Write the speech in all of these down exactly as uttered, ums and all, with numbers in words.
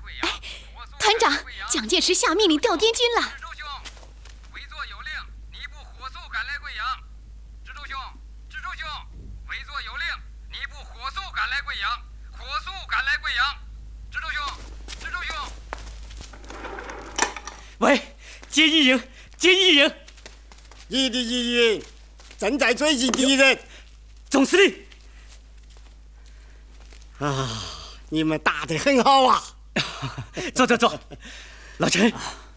哎，团长，蒋介石下命令调滇军了。 知州兄，委座有令，你部火速赶来贵阳。知州兄，知州兄，委座有令，你部火速赶来贵阳，火速赶来贵阳。知州兄，知州兄。 喂，接一营，接一营。 你的一营正在追击敌人。 总司令。 啊，你们打得很好啊！ 走走走，老陈，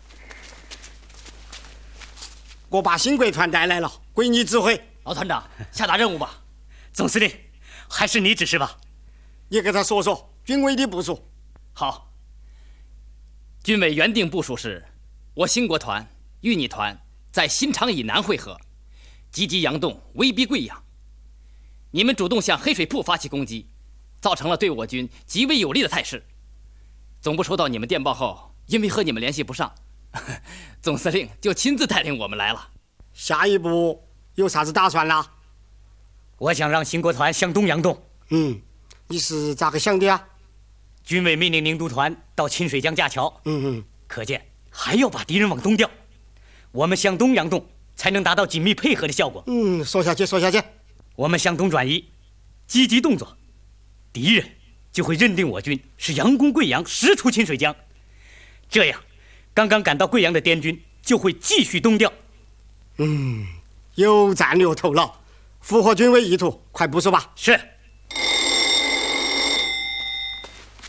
我把新贵团带来了，归你指挥。 老团长，下达任务吧。 总司令，还是你指示吧。 你给他说说军委的部署。 好。军委原定部署是：我兴国团、豫你团在新场以南会合，积极佯动，威逼贵阳。你们主动向黑水铺发起攻击，造成了对我军极为有利的态势。总部收到你们电报后，因为和你们联系不上，总司令就亲自带领我们来了。 下一步有啥子打算啦？ 我想让兴国团向东佯动。 嗯，你是咋个想的啊？ 军委命令宁都团到清水江架桥。 嗯嗯， 可见还要把敌人往东调，我们向东佯动，才能达到紧密配合的效果。 嗯，说下去，说下去。 我们向东转移，积极动作，敌人就会认定我军是佯攻贵阳，实出清水江。这样，刚刚赶到贵阳的滇军就会继续东调。 嗯，有战略头脑，符合军委意图，快部署吧。 是。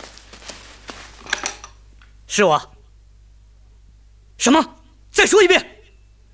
是我。什么？再说一遍。